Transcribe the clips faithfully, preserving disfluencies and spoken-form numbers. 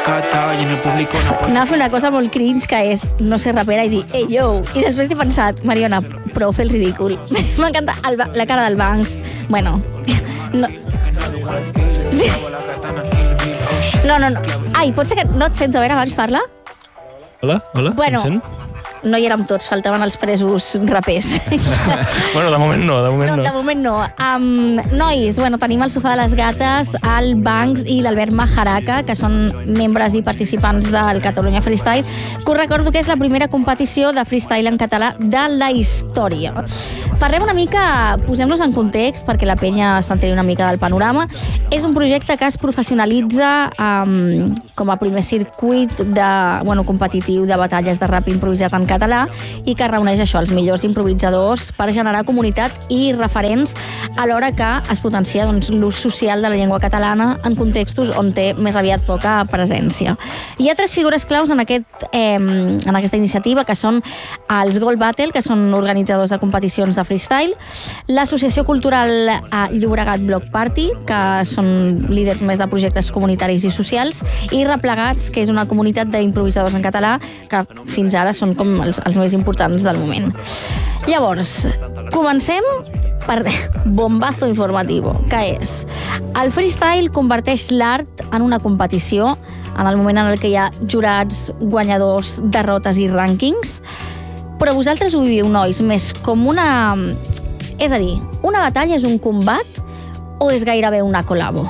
Anava a fer una cosa molt cringe, que és no ser rapera i dir, ei, yo, i després he pensat, Mariona, prou fer el ridícul. M'encanta el, la cara del Banks. Bueno, no... Sí. No, no, no. Ai, pot ser que no et sento. A veure, abans parla. Hola, hola, bueno, em sent? No hi érem tots, faltaven els presos rapers. Bueno, de moment no, de moment no. No, de moment no. Um, nois, bueno, tenim el Sofà de les Gates, el Banks i l'Albert Majaraka, que són membres i participants del Catalunya Freestyle, que us recordo que és la primera competició de freestyle en català de la història. Parlem una mica, posem-nos en context, perquè la penya s'enteri una mica del panorama. És un projecte que es professionalitza um, com a primer circuit de, bueno, competitiu de batalles de rap improvisat en català i que reuneix això, els millors improvisadors per generar comunitat i referents alhora que es potencia doncs, l'ús social de la llengua catalana en contextos on té més aviat poca presència. Hi ha tres figures claus en, aquest, eh, en aquesta iniciativa, que són els Gold Battle, que són organitzadors de competicions de freestyle, l'Associació Cultural eh, Llobregat Block Party, que són líders més de projectes comunitaris i socials, i Replegats, que és una comunitat d'improvisadors en català que fins ara són com els, els més importants del moment. Llavors, comencem per bombazo informatiu, que és el freestyle converteix l'art en una competició en el moment en el que hi ha jurats, guanyadors, derrotes i rànquings, però vosaltres ho viviu, nois, més com una... És a dir, una batalla és un combat o és gairebé una col·labo?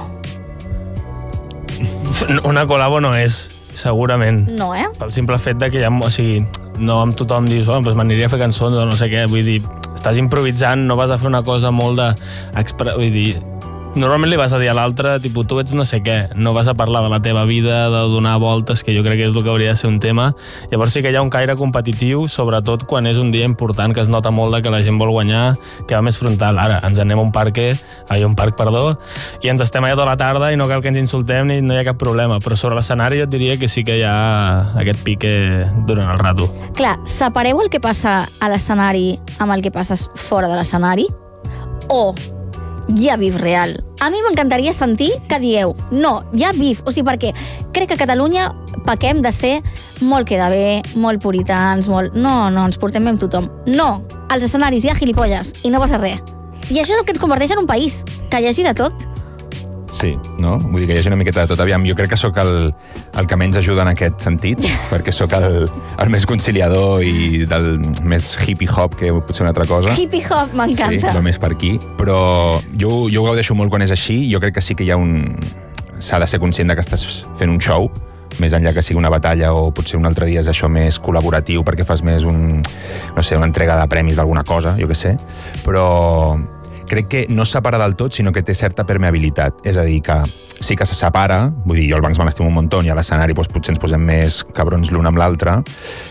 Una col·labo no és, segurament. No, eh? Pel simple fet de que hi ha... O sigui, no amb tothom dius, oh, doncs m'aniria a fer cançons o no sé què, vull dir, estàs improvisant, no vas a fer una cosa molt de... Vull dir, normalment li vas a dir a l'altre, tipus, tu ets no sé què, no vas a parlar de la teva vida, de donar voltes, que jo crec que és el que hauria de ser un tema. Llavors sí que hi ha un caire competitiu, sobretot quan és un dia important, que es nota molt de que la gent vol guanyar, que va més frontal. Ara, ens anem a un parc, ai, un parc, perdó, i ens estem allà tota la tarda i no cal que ens insultem ni no hi ha cap problema, però sobre l'escenari jo et diria que sí que hi ha aquest pique durant el rato. Clar, separeu el que passa a l'escenari amb el que passes fora de l'escenari? O hi ha bif real? A mi m'encantaria sentir que dieu, no, hi ha bif. O sigui, perquè crec que a Catalunya pequem de ser molt queda bé, molt puritans, molt... No, no, ens portem bé amb tothom. No, als escenaris hi ha gilipolles i no passa res. I això és el que ens converteix en un país, que hi hagi de tot. Sí, no? Vull dir que hi hagi una miqueta de tot. Aviam, jo crec que sóc el, el que menys ajuda en aquest sentit, perquè sóc el, el més conciliador i del més hippie-hop que potser una altra cosa. Hippie-hop, m'encanta. Sí, només per aquí. Però jo, jo ho gaudeixo molt quan és així. Jo crec que sí que hi ha un... S'ha de ser conscient de que estàs fent un show, més enllà que sigui una batalla o potser un altre dia és això més col·laboratiu perquè fas més un... no sé, una entrega de premis d'alguna cosa, jo què sé. Però... crec que no es separa del tot, sinó que té certa permeabilitat. És a dir, que sí que se separa, vull dir, jo el Banks me l'estimo un muntó i a l'escenari doncs, potser ens posem més cabrons l'un amb l'altre,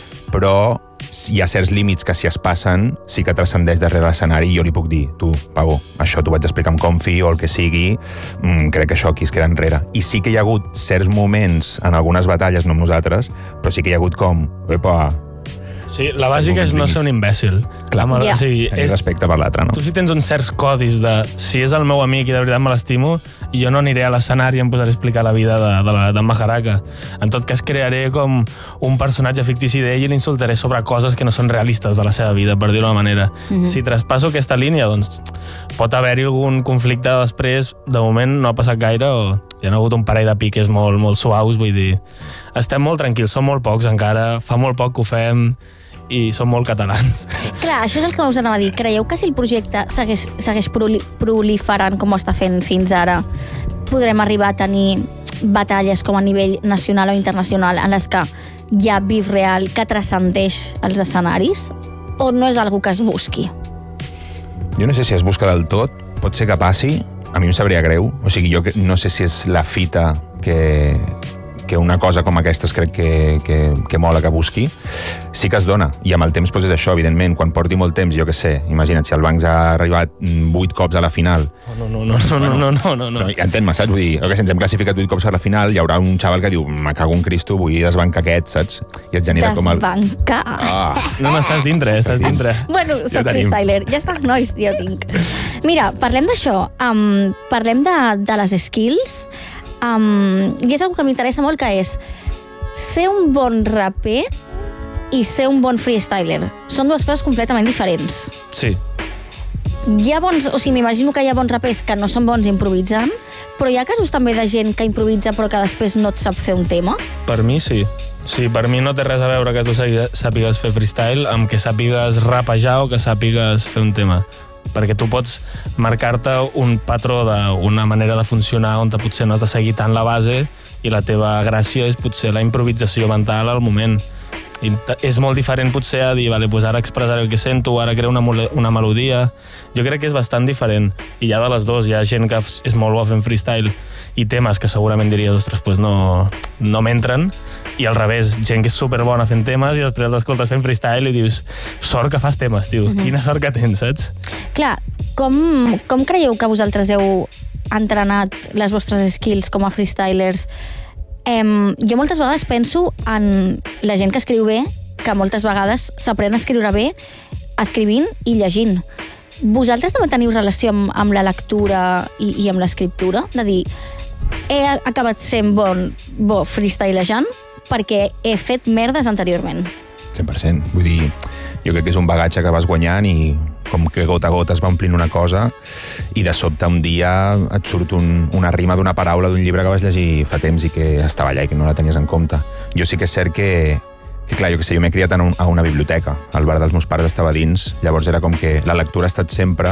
però hi ha certs límits que si es passen sí que transcendeix darrere l'escenari i jo li puc dir, tu, Pavo, això t'ho vaig explicar amb Confi o el que sigui, mm, crec que això aquí es queda enrere. I sí que hi ha hagut certs moments en algunes batalles, no amb nosaltres, però sí que hi ha hagut com, epa, sí, la bàsica és no ser un imbècil. Clar, ja. O sigui, tenir és, respecte per l'altre, no? tu si tens uns certs codis de si és el meu amic i de veritat me l'estimo, jo no aniré a l'escenari i em posaré a explicar la vida de, de, la, de Majaraka. En tot cas, crearé com un personatge fictici d'ell i l'insultaré sobre coses que no són realistes de la seva vida, per dir-ho d'una manera. Mm-hmm. Si traspasso aquesta línia, doncs pot haver-hi algun conflicte després. De moment no ha passat gaire, o hi ha hagut un parell de piques molt, molt suaus, vull dir. Estem molt tranquils, som molt pocs encara, fa molt poc que ho fem, i som molt catalans. Clar, això és el que us anava a dir. Creieu que si el projecte segueix, segueix proli proliferant com ho està fent fins ara, podrem arribar a tenir batalles com a nivell nacional o internacional en les que hi ha bif real que transcendeix els escenaris? O no és algo que es busqui? Jo no sé si es busca del tot, pot ser que passi, a mi em sabria greu, o sigui, jo no sé si és la fita que... que una cosa com aquestes crec que, que, que mola que busqui, sí que es dona. I amb el temps doncs és això, evidentment, quan porti molt temps, jo què sé, imagina't, si el Banks ha arribat vuit cops a la final... No, no, no, no, no, no, no, no, no. Però, entén-me, saps? Vull dir, que si ens hem classificat vuit cops a la final, hi haurà un xaval que diu, me cago en Cristo, vull desbancar aquest, saps? I es genera com el... Desbancar. Ah. No, no, estàs dintre, estàs dintre. Bueno, soc freestyler, ja està, nois, jo tinc. Mira, parlem d'això, um, parlem de, de les skills. Um, I és una que m'interessa molt, que és ser un bon raper i ser un bon freestyler. Són dues coses completament diferents. Sí. Hi ha bons, o sigui, m'imagino que hi ha bons rapers que no són bons improvisant, però hi ha casos també de gent que improvisa però que després no et sap fer un tema? Per mi sí. Sí, per mi no té res a veure que tu sàpigues fer freestyle amb que sàpigues rapejar o que sàpigues fer un tema. Perquè tu pots marcar-te un patró d'una manera de funcionar on potser no has de seguir tant la base i la teva gràcia és potser la improvisació mental al moment. I és molt diferent potser a dir, vale, pues ara expressaré el que sento, ara creo una, una melodia. Jo crec que és bastant diferent. I hi ha de les dues, hi ha gent que és molt bo fent freestyle i temes que segurament diries, ostres, pues no, no m'entren, i al revés, gent que és superbona fent temes i després l'escoltes fent freestyle i dius, sort que fas temes, tio, mm-hmm. Quina sort que tens, saps? Clar, com, com creieu que vosaltres heu entrenat les vostres skills com a freestylers? Um, jo moltes vegades penso en la gent que escriu bé, que moltes vegades s'aprèn a escriure bé escrivint i llegint. Vosaltres també teniu relació amb, amb la lectura i, i amb l'escriptura? De dir, he acabat sent bon, bo freestylejant perquè he fet merdes anteriorment. cent per cent. Vull dir, jo crec que és un bagatge que vas guanyant i com que gota a gota es va omplint una cosa i de sobte un dia et surt un, una rima d'una paraula d'un llibre que vas llegir fa temps i que estava allà i que no la tenies en compte. Jo sí que és cert que, que clar, jo que sé, jo m'he criat en un, a una biblioteca. El bar dels meus pares estava dins, llavors era com que la lectura ha estat sempre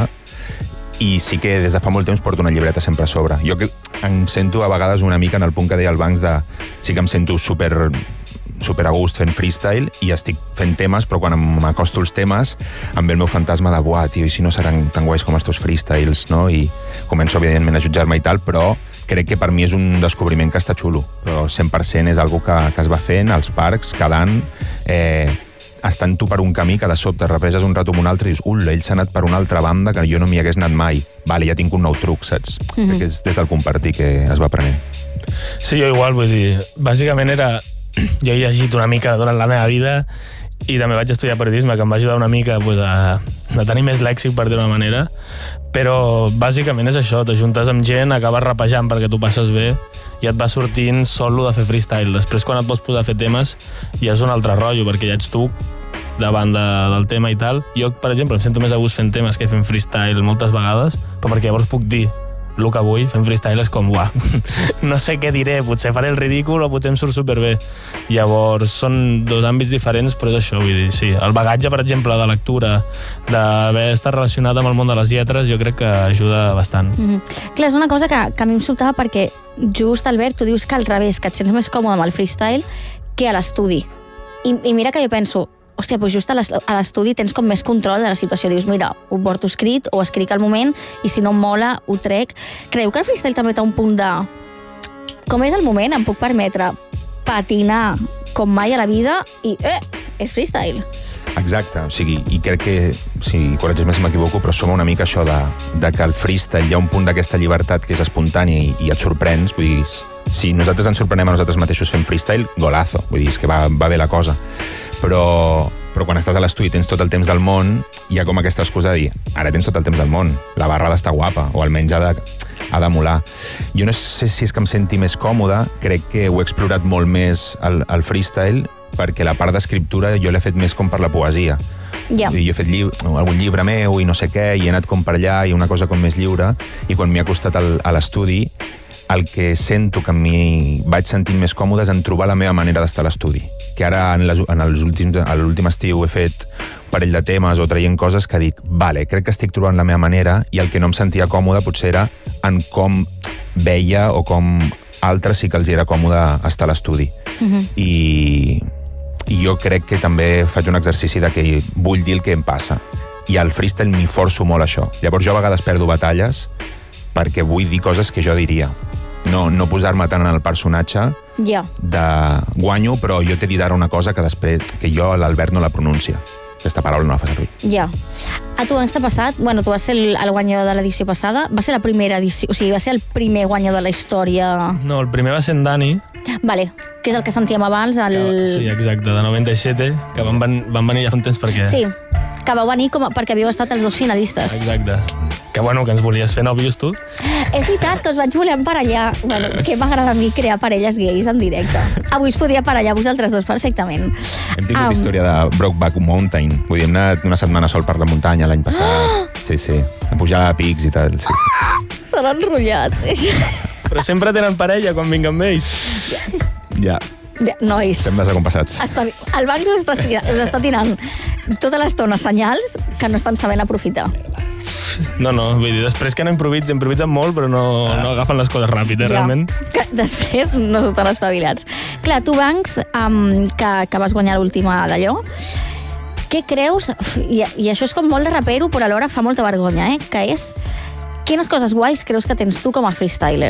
i sí que des de fa molt temps porto una llibreta sempre a sobre. Jo que em sento a vegades una mica en el punt que deia el Banks de... Sí que em sento super... super a gust fent freestyle i estic fent temes, però quan m'acosto els temes em ve el meu fantasma de buah, tio, i si no seran tan guais com els teus freestyles, no? I començo, evidentment, a jutjar-me i tal, però crec que per mi és un descobriment que està xulo, però cent per cent és algo que, que es va fent als parcs, quedant, eh, estant tu per un camí que de sobte repeses un rato amb un altre i dius, ula, ell s'ha anat per una altra banda que jo no m'hi hagués anat mai. Vale, ja tinc un nou truc, saps? Mm-hmm. Crec que és des del compartir que es va aprenent. Sí, jo igual, vull dir, bàsicament era... Jo he llegit una mica durant la meva vida i també vaig estudiar periodisme, que em va ajudar una mica pues, a, a tenir més lèxic, per dir-ho d'una manera, però bàsicament és això, t'ajuntes amb gent, acabes rapejant perquè tu passes bé i et va sortint solo de fer freestyle. Després, quan et vols posar a fer temes, ja és un altre rotllo, perquè ja ets tu davant de, del tema i tal. Jo, per exemple, em sento més a gust fent temes que fent freestyle moltes vegades, però perquè llavors puc dir el que vull, fent freestyle és com, uah, no sé què diré, potser faré el ridícul o potser em surt superbé. Llavors, són dos àmbits diferents, però és això, vull dir, sí. El bagatge, per exemple, de lectura, d'haver estat relacionat amb el món de les lletres, jo crec que ajuda bastant. Mm-hmm. Clar, és una cosa que, que a mi em sobtava perquè just, Albert, tu dius que al revés, que et sents més còmode amb el freestyle que a l'estudi. I, i mira que jo penso, hòstia, doncs just a l'estudi tens com més control de la situació. Dius, mira, ho porto escrit, o escric al moment, i si no em mola, ho trec. Creieu que el freestyle també té un punt de... Com és el moment, em puc permetre patinar com mai a la vida i, eh, és freestyle. Exacte, o sigui, i crec que, si corregeix-me si m'equivoco, però som una mica això de, de que el freestyle hi ha un punt d'aquesta llibertat que és espontània i, i et sorprens, vull dir, si nosaltres ens sorprenem a nosaltres mateixos fent freestyle, golazo, vull dir, és que va, va bé la cosa. Però, però quan estàs a l'estudi i tens tot el temps del món, hi ha com aquesta excusa de dir, ara tens tot el temps del món, la barra ha d'estar guapa, o almenys ha de, ha de molar. Jo no sé si és que em senti més còmode, crec que ho he explorat molt més al, al freestyle, perquè la part d'escriptura jo l'he fet més com per la poesia. Yeah. Jo he fet llib algun llibre meu i no sé què, i he anat com per allà i una cosa com més lliure, i quan m'hi ha costat al, a l'estudi, el que sento que m'hi vaig sentint més còmode és en trobar la meva manera d'estar a l'estudi. Que ara en, les, en els últims, a l'últim estiu he fet un parell de temes o traient coses que dic, vale, crec que estic trobant la meva manera, i el que no em sentia còmode potser era en com veia o com altres sí que els era còmode estar a l'estudi. Mm-hmm. I, I jo crec que també faig un exercici de que vull dir el que em passa. I al freestyle m'hi forço molt això. Llavors jo a vegades perdo batalles perquè vull dir coses que jo diria. No, no posar-me tant en el personatge yeah. de guanyo, però jo t'he dit ara una cosa que després que jo, l'Albert, no la pronuncia. Aquesta paraula no la fa servir. Ja. A tu, l'any passat, bueno, tu vas ser el, el guanyador de l'edició passada, va ser la primera edició, o sigui, va ser el primer guanyador de la història... No, el primer va ser en Dani. Vale, que és el que sentíem abans, el... Que, sí, exacte, de noranta-set, que van, van venir ja fa un temps perquè... Sí, que vau venir com a, perquè havíeu estat els dos finalistes. Exacte. que, bueno, que ens volies fer nòvios, tu. És veritat que us vaig voler emparellar. Bueno, que m'agrada a mi crear parelles gais en directe. Avui us podria aparellar vosaltres dos perfectament. Hem tingut um... història de Brokeback Mountain. Vull dir, hem anat una setmana sol per la muntanya l'any passat. Oh! Sí, sí. A pujar a pics i tal. Sí, sí. S'han enrotllat. Però sempre tenen parella quan vinguen amb ells. Ja. Ja, nois. Estem desacompassats. Està, el banc us està, us està tirant tota l'estona senyals que no estan sabent aprofitar. No, no, vull dir, després que no improvisen, improvisen molt, però no, no agafen les coses ràpid, eh, ja, realment. Que després no són tan espavilats. Clar, tu, Banks, um, que, que vas guanyar l'última d'allò, què creus, i, i això és com molt de rapero, però alhora fa molta vergonya, eh, que és, quines coses guais creus que tens tu com a freestyler?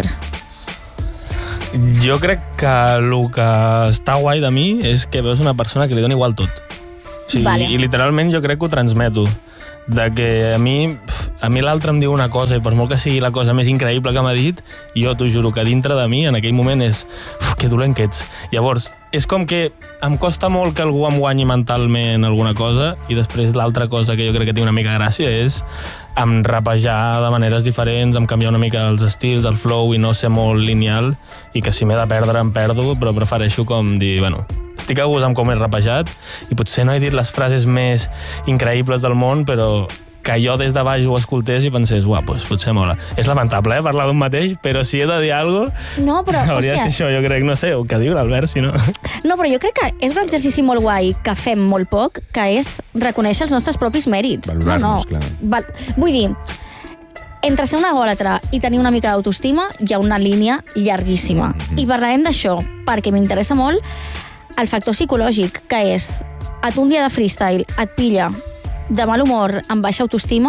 Jo crec que el que està guai de mi és que veus una persona que li dona igual tot. O sigui, vale. I literalment jo crec que ho transmeto. De que a mi, a mi l'altre em diu una cosa i per molt que sigui la cosa més increïble que m'ha dit, jo t'ho juro que dintre de mi en aquell moment és uf, que dolent que ets. Llavors, és com que em costa molt que algú em guanyi mentalment alguna cosa i després l'altra cosa que jo crec que té una mica gràcia és em rapejar de maneres diferents, em canviar una mica els estils, el flow i no ser molt lineal i que si m'he de perdre em perdo, però prefereixo com dir, bueno, estic a gust amb com he rapejat i potser no he dit les frases més increïbles del món, però que jo des de baix ho escoltés i pensés, uah, doncs potser mola. És lamentable, eh, parlar d'un mateix, però si he de dir alguna cosa, no, però, hauria de ser això, jo crec, no sé, el que diu l'Albert, si no... No, però jo crec que és un exercici molt guai que fem molt poc, que és reconèixer els nostres propis mèrits. Valorar-nos, no, no. clar. Val... Vull dir, entre ser un egòlatra i tenir una mica d'autoestima hi ha una línia llarguíssima. Mm-hmm. I parlarem d'això, perquè m'interessa molt el factor psicològic, que és, a tu un dia de freestyle et pilla de mal humor, amb baixa autoestima,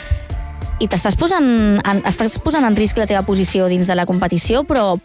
i t'estàs posant, en, estàs posant en risc la teva posició dins de la competició, però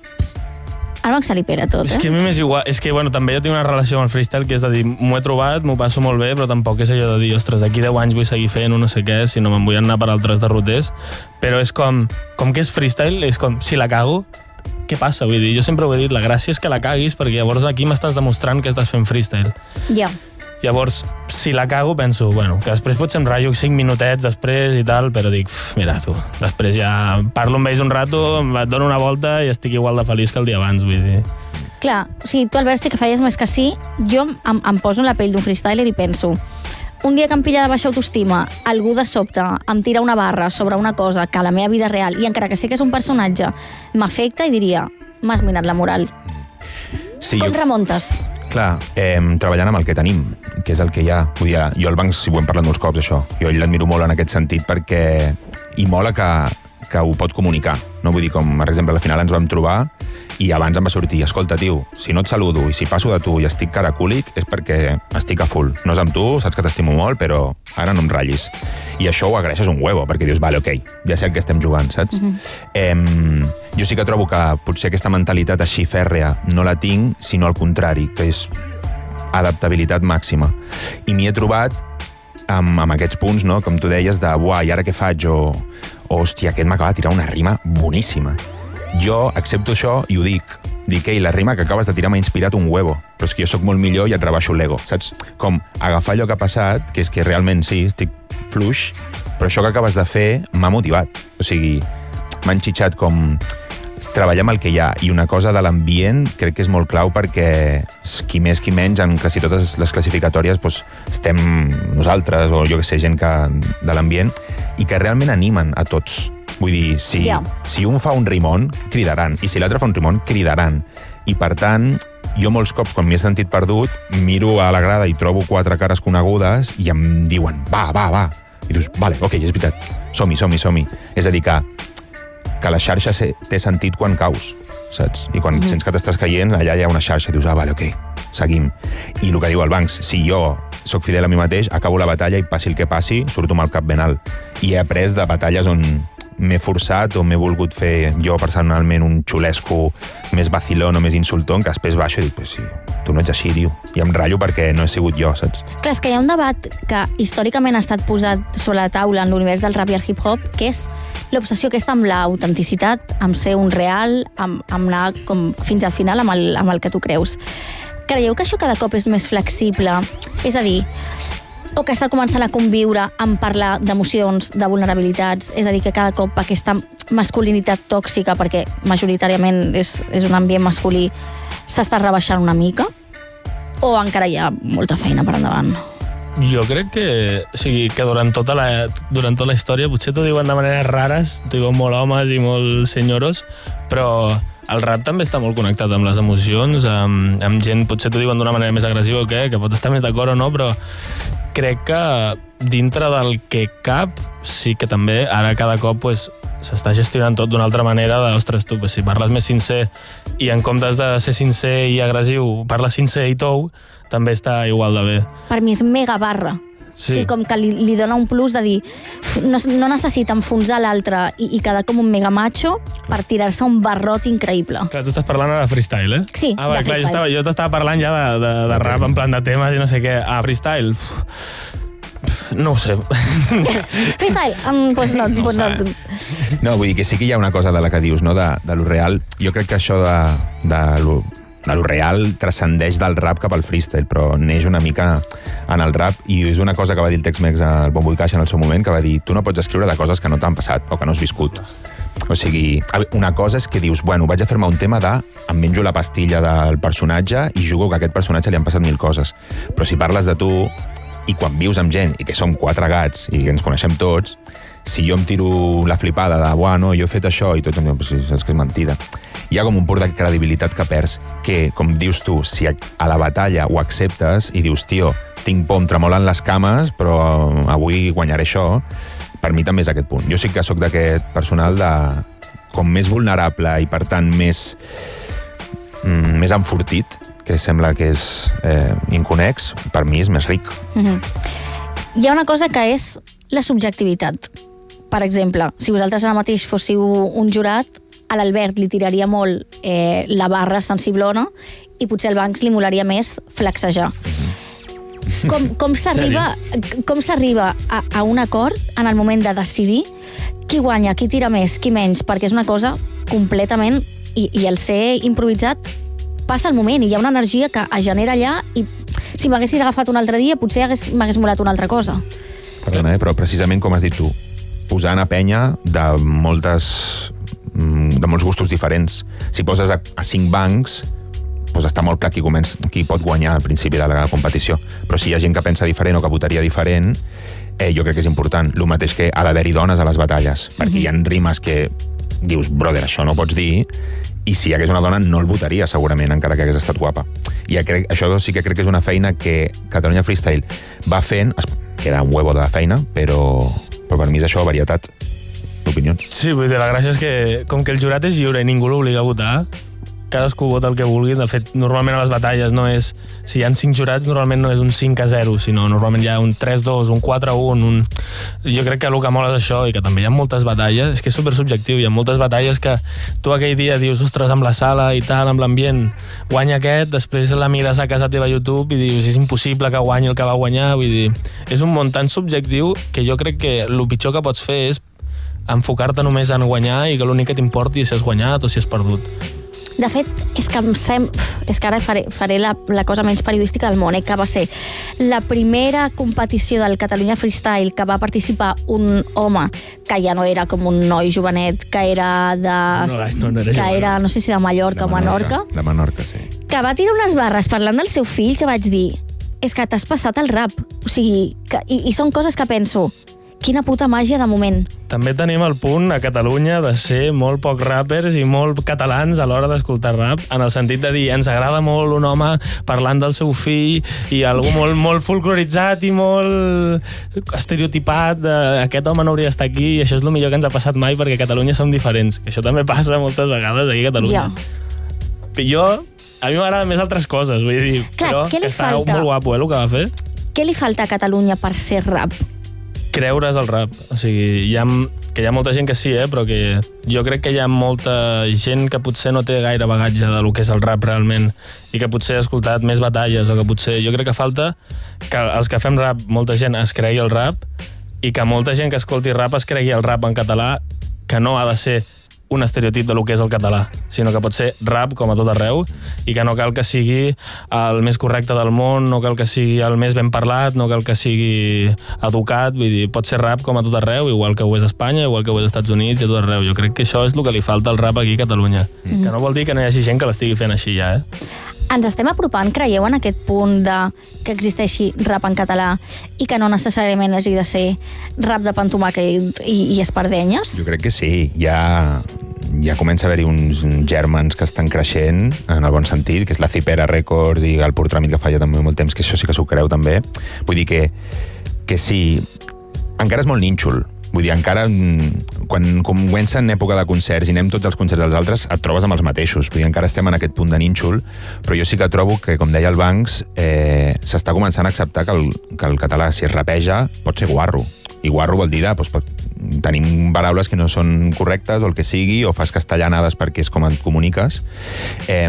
al Banc se li pera tot, eh? És que a mi m'és igual, és que, bueno, també jo tinc una relació amb el freestyle que és de dir, m'ho he trobat, m'ho passo molt bé, però tampoc és allò de dir, ostres, d'aquí deu anys vull seguir fent o no sé què, si no me'n vull anar per altres derroters, però és com, com que és freestyle, és com, si la cago, què passa? Vull dir, jo sempre ho he dit, la gràcia és que la caguis, perquè llavors aquí m'estàs demostrant que estàs fent freestyle. Ja. Yeah. Llavors, si la cago, penso, bueno, que després potser em ratllo cinc minutets després i tal, però dic, mira, tu, després ja parlo amb ells un rato, et dono una volta i estic igual de feliç que el dia abans, vull dir. Clar, o sigui, tu, Albert, sí que feies més que sí, jo em, em poso en la pell d'un freestyler i penso, un dia que em pilla de baixa autoestima, algú de sobte em tira una barra sobre una cosa que a la meva vida real, i encara que sé que és un personatge, m'afecta i diria, m'has minat la moral. Sí, Com jo... remuntes? Clar, eh, treballant amb el que tenim, que és el que hi ha. Vull dir, jo al Banc, si ho hem parlat molts cops, això, jo ell l'admiro molt en aquest sentit perquè i mola que, que ho pot comunicar. No? Vull dir, com, per exemple, a la final ens vam trobar i abans em va sortir, escolta, tio, si no et saludo i si passo de tu i estic caracúlic és perquè estic a full. No és amb tu, saps que t'estimo molt, però ara no em ratllis. I això ho agraeixes un huevo, perquè dius, vale, ok, ja sé el que estem jugant, saps? Mm-hmm. eh, jo sí que trobo que potser aquesta mentalitat així fèrrea no la tinc, sinó al contrari, que és adaptabilitat màxima. I m'hi he trobat amb, amb aquests punts, no? Com tu deies, de, uah, i ara què faig? O, o hòstia, aquest m'acaba de tirar una rima boníssima. Jo accepto això i ho dic. Dic, ei, la rima que acabes de tirar m'ha inspirat un huevo, però és que jo sóc molt millor i et rebaixo l'ego, saps? Com agafar allò que ha passat, que és que realment sí, estic fluix, però això que acabes de fer m'ha motivat. O sigui, m'ha enxitxat com treballar amb el que hi ha. I una cosa de l'ambient crec que és molt clau perquè qui més, qui menys, en quasi totes les classificatòries doncs, estem nosaltres o jo que sé, gent que, de l'ambient i que realment animen a tots. Vull dir, si, yeah. si un fa un rimón, cridaran. I si l'altre fa un rimón, cridaran. I per tant, jo molts cops, quan m'he sentit perdut, miro a la grada i trobo quatre cares conegudes i em diuen, va, va, va. I dius, vale, ok, és veritat, som-hi, som-hi, som-hi. És a dir, que, que la xarxa té sentit quan caus, saps? I quan mm-hmm. sents que t'estàs caient, allà hi ha una xarxa i dius, ah, vale, ok, seguim. I el que diu el Banks, si jo soc fidel a mi mateix, acabo la batalla i passi el que passi, surto amb el cap ben alt. I he après de batalles on m'he forçat o m'he volgut fer jo personalment un xulesco més vacilón o més insultón, que després baixo i dic, pues sí, tu no ets així, tio. I em ratllo perquè no he sigut jo, saps? Clar, és que hi ha un debat que històricament ha estat posat sobre la taula en l'univers del rap i el hip-hop, que és l'obsessió aquesta amb l'autenticitat, amb ser un real, amb, amb anar com fins al final amb el, amb el que tu creus. Creieu que això cada cop és més flexible? És a dir, o que està començant a conviure en parlar d'emocions, de vulnerabilitats, és a dir, que cada cop aquesta masculinitat tòxica, perquè majoritàriament és, és un ambient masculí, s'està rebaixant una mica? O encara hi ha molta feina per endavant? Jo crec que, o sigui, que durant tota la, durant tota la història potser t'ho diuen de maneres rares, t'ho diuen molt homes i molt senyoros, però el rap també està molt connectat amb les emocions, amb, amb gent, potser t'ho diuen d'una manera més agressiva o què, que pot estar més d'acord o no, però crec que dintre del que cap, sí que també ara cada cop pues, s'està gestionant tot d'una altra manera de, ostres, tu, pues, si parles més sincer i en comptes de ser sincer i agressiu parles sincer i tou, també està igual de bé. Per mi és mega barra. Sí. Sí, com que li, li dona un plus de dir no, no necessita enfonsar l'altre i, i quedar com un mega macho per tirar-se un barrot increïble. Clar, tu estàs parlant ara de freestyle, eh? Sí, ah, va, de clar, freestyle. Jo, estava, jo t'estava parlant ja de, de, de rap en plan de temes i no sé què. Ah, freestyle... No ho sé. Freestyle? Um, pues no, no, pues no. No, vull dir que sí que hi ha una cosa de la que dius, no? de, de lo real. Jo crec que això de, de lo de lo real transcendeix del rap cap al freestyle, però neix una mica en el rap, i és una cosa que va dir el Tex-Mex al Bombo i Caixa en el seu moment, que va dir, tu no pots escriure de coses que no t'han passat o que no has viscut. O sigui, una cosa és que dius, bueno, vaig a fer-me un tema de em menjo la pastilla del personatge i jugo que a aquest personatge li han passat mil coses. Però si parles de tu, i quan vius amb gent, i que som quatre gats, i que ens coneixem tots, si jo em tiro la flipada de, bueno, jo he fet això, i tot em diu, pues, és que és mentida. Hi ha com un pur de credibilitat que perds, que, com dius tu, si a la batalla ho acceptes i dius, tio, tinc por, em tremolen les cames, però avui guanyaré això, per mi també és aquest punt. Jo sí que sóc d'aquest personal de com més vulnerable i, per tant, més, mm, més enfortit, que sembla que és eh, inconex, per mi és més ric. Mm-hmm. Hi ha una cosa que és la subjectivitat. Per exemple, si vosaltres ara mateix fóssiu un jurat, a l'Albert li tiraria molt eh, la barra sensiblona i potser al Banks li molaria més flexejar. Com, com s'arriba com s'arriba a, a un acord en el moment de decidir qui guanya, qui tira més, qui menys, perquè és una cosa completament, i, i el ser improvisat passa el moment i hi ha una energia que es genera allà, i si m'haguessis agafat un altre dia potser m'hagués molat una altra cosa. Perdona, eh, però precisament com has dit tu, posant a penya de moltes de molts gustos diferents. Si poses a, a cinc bancs, doncs està molt clar qui, comença, qui pot guanyar al principi de la competició. Però si hi ha gent que pensa diferent o que votaria diferent, eh, jo crec que és important. El mateix que ha d'haver-hi dones a les batalles, perquè hi ha rimes que dius, brother, això no ho pots dir, i si hi hagués una dona no el votaria segurament, encara que hagués estat guapa. I crec, això sí que crec que és una feina que Catalunya Freestyle va fent, es queda un huevo de feina, però, però per mi és això, varietat d'opinions. Sí, vull dir, la gràcia és que com que el jurat és lliure i ningú l'obliga a votar, cadascú vota el que vulgui. De fet, normalment a les batalles no és... Si hi ha cinc jurats, normalment no és un cinc a zero, sinó normalment hi ha un tres dos, un quatre un, un... Jo crec que el que mola és això, i que també hi ha moltes batalles, és que és supersubjectiu, hi ha moltes batalles que tu aquell dia dius, ostres, amb la sala i tal, amb l'ambient, guanya aquest, després la mires a casa teva a YouTube i dius, és impossible que guanyi el que va guanyar, vull dir, és un món tan subjectiu que jo crec que el pitjor que pots fer és enfocar-te només en guanyar i que l'únic que t'importi és si has guanyat o si has perdut. De fet, és que em sem... és que ara faré, faré la, la cosa menys periodística del món, eh, que va ser la primera competició del Catalunya Freestyle que va participar un home que ja no era com un noi jovenet, que era de... No, no, no era que era, no sé si de Mallorca o Menorca. De Menorca, sí. Que va tirar unes barres parlant del seu fill que vaig dir, és que t'has passat el rap. O sigui, que, i, i són coses que penso, quina puta màgia de moment. També tenim el punt a Catalunya de ser molt poc rappers i molt catalans a l'hora d'escoltar rap, en el sentit de dir, ens agrada molt un home parlant del seu fill i algú molt, molt folcloritzat i molt estereotipat de, aquest home no hauria d'estar aquí, i això és el millor que ens ha passat mai, perquè a Catalunya som diferents, que això també passa moltes vegades aquí a Catalunya. Ja. Jo, a mi m'agrada més altres coses, vull dir, clar, però que està falta? Molt guapo, eh, el que va fer. Què li falta a Catalunya per ser rap? Creure's el rap. O sigui, hi ha, que hi ha molta gent que sí, eh, però que jo crec que hi ha molta gent que potser no té gaire bagatge de lo que és el rap realment, i que potser ha escoltat més batalles, o que potser... Jo crec que falta que els que fem rap, molta gent es cregui el rap, i que molta gent que escolti rap es cregui el rap en català, que no ha de ser un estereotip de lo que és el català, sinó que pot ser rap com a tot arreu i que no cal que sigui el més correcte del món, no cal que sigui el més ben parlat, no cal que sigui educat, vull dir, pot ser rap com a tot arreu, igual que ho és a Espanya, igual que ho és als Estats Units i a tot arreu. Jo crec que això és el que li falta al rap aquí a Catalunya, mm. que no vol dir que no hi hagi gent que l'estigui fent així ja, eh? Ens estem apropant, creieu, en aquest punt de que existeixi rap en català i que no necessàriament hagi de ser rap de pantomàquet i, i espardenyes? Jo crec que sí. Ja, ja comença a haver-hi uns gèrmens que estan creixent, en el bon sentit, que és la Cipera Records i el Pur Tràmit, que fa ja també molt temps, que això sí que s'ho creu també. Vull dir que, que sí, encara és molt nínxol. Vull dir, encara, quan comença en època de concerts i anem tots els concerts dels altres, et trobes amb els mateixos. Vull dir, encara estem en aquest punt de nínxol, però jo sí que trobo que, com deia el Banks, eh, s'està començant a acceptar que el, que el català, si es rapeja, pot ser guarro. I guarro vol dir de, doncs, pot, tenim paraules que no són correctes, o el que sigui, o fas castellanades perquè és com et comuniques. Eh,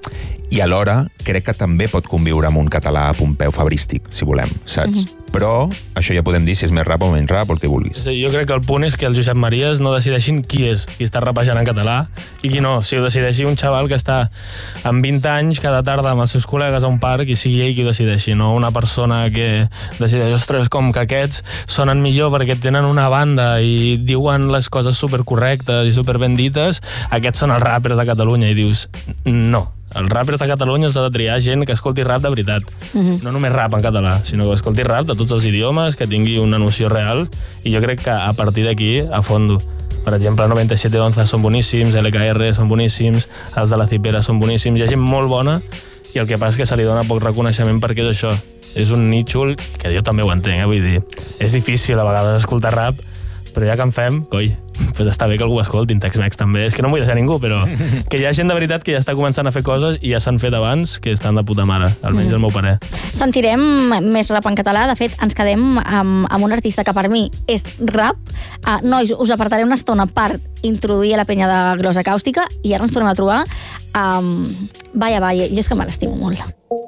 I alhora crec que també pot conviure amb un català pompeu fabrístic, si volem, saps? Uh-huh. Però això ja podem dir si és més rap o menys rap o el que vulguis. Sí, jo crec que el punt és que els Josep Maries no decideixin qui és qui està rapejant en català i qui no. Si ho decideixi un xaval que està amb vint anys cada tarda amb els seus col·legues a un parc i sigui ell qui ho decideixi, no una persona que decideix, ostres, com que aquests sonen millor perquè tenen una banda i diuen les coses supercorrectes i superben dites, aquests són els rappers de Catalunya, i dius, no. Els rappers de Catalunya s'ha de triar gent que escolti rap de veritat. Uh-huh. No només rap en català, sinó que escolti rap de tots els idiomes, que tingui una noció real, i jo crec que a partir d'aquí, a fondo. Per exemple, noranta-set once són boníssims, L K R són boníssims, els de la Cipera són boníssims, hi ha gent molt bona, i el que passa és que se li dona poc reconeixement perquè és això. És un nítxol, que jo també ho entenc, eh? Vull dir, és difícil a vegades escoltar rap, però ja que en fem, coi, pues està bé que algú ho escolti, en Tex-Mex també. És que no vull deixar ningú, però que hi ha gent de veritat que ja està començant a fer coses i ja s'han fet abans que estan de puta mare, almenys mm. el meu parer. Sentirem més rap en català. De fet, ens quedem amb, amb un artista que per mi és rap. Uh, nois, us apartaré una estona per introduir a la penya de Glosa Càustica i ara ens tornem a trobar amb um, Vaya Valle. Jo és que me l'estimo molt.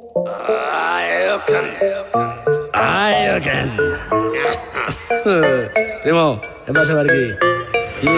Ay, Ay, Primo, ¿qué pasa por aquí?